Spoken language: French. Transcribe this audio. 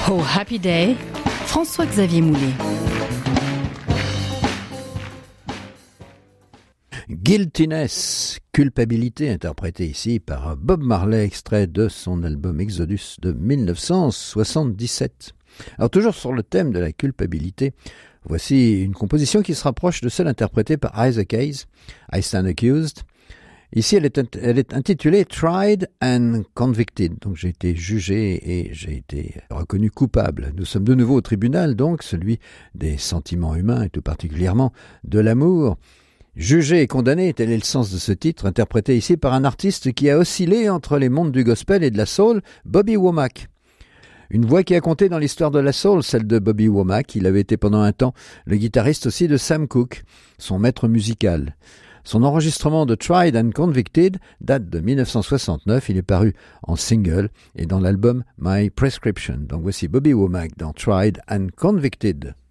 Oh Happy Day, François-Xavier Moulet. Guiltiness, culpabilité, interprétée ici par Bob Marley, extrait de son album Exodus de 1977. Alors toujours sur le thème de la culpabilité, voici une composition qui se rapproche de celle interprétée par Isaac Hayes, I Stand Accused. Ici, elle est intitulée Tried and Convicted. Donc, j'ai été jugé et j'ai été reconnu coupable. Nous sommes de nouveau au tribunal, donc, celui des sentiments humains et tout particulièrement de l'amour. Jugé et condamné, tel est le sens de ce titre, interprété ici par un artiste qui a oscillé entre les mondes du gospel et de la soul, Bobby Womack. Une voix qui a compté dans l'histoire de la soul, celle de Bobby Womack. Il avait été pendant un temps le guitariste aussi de Sam Cooke, son maître musical. Son enregistrement de Tried and Convicted date de 1969. Il est paru en single et dans l'album My Prescription. Donc voici Bobby Womack dans Tried and Convicted.